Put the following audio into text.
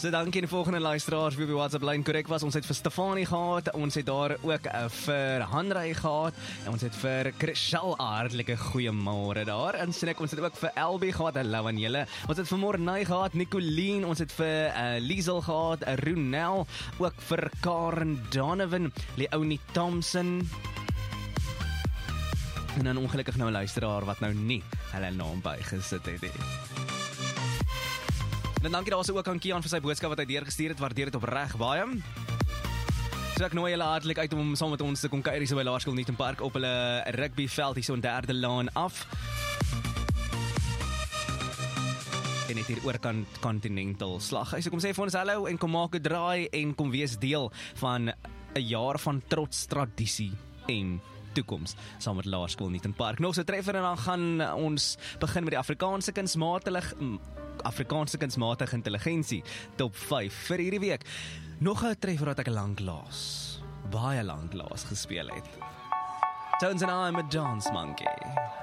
So dankie aan die volgende luisteraars wie op die WhatsApp lyn korrek was. Ons het vir Stefanie gehad, ons het daar ook vir Hanrey gehad en ons het vir Chriselle hartlike goeiemôre daar. En sien ek ons het ook vir Elbie gehad, hallo aan julle. Ons het vir Morney gehad, Nicoline, ons het vir Liesel gehad, Ronel, ook vir Karen Donovan, Leonie Thompson. En dan ongelukkig nou 'n luisteraar wat nou nie hulle naam bygesit het nie. En dankie daarso ook aan Kian vir sy boodskap wat hy deurgestuur het, waardeer dit opreg baie. So ek nooi julle hartlik uit om saam met ons te kom kuier hier so by Laerskool Newton Park op hulle rugbyveld hier so in 3de laan af. En net hier oorkant Continental Slaghuis. So kom sê vir ons hallo en kom maak 'n draai en kom wees deel van 'n jaar van trots, tradisie en toekoms saam met Laerskool Newton Park. Nog so treffer en dan gaan ons begin met die Afrikaanse kunsmatige intelligensie top 5 vir hierdie week. Nog 'n treffer wat ek baie lank laas gespeel het. Tones and I, I'm a Dance Monkey.